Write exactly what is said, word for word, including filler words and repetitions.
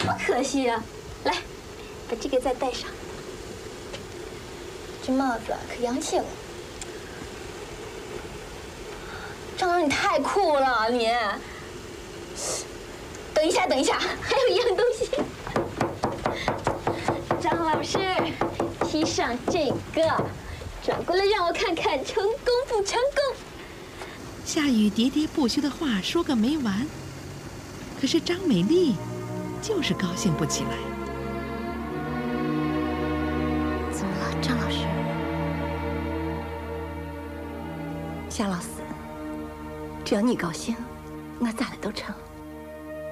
多可惜啊！来，把这个再戴上。这帽子可洋气了。张老，你太酷了，你！等一下，等一下，还有一样东西。张老师，披上这个，转过来让我看看成功不成功。 夏雨喋喋不休的话说个没完，可是张美丽就是高兴不起来。 怎么了，张老师？ 夏老师，只要你高兴，我咋了都成。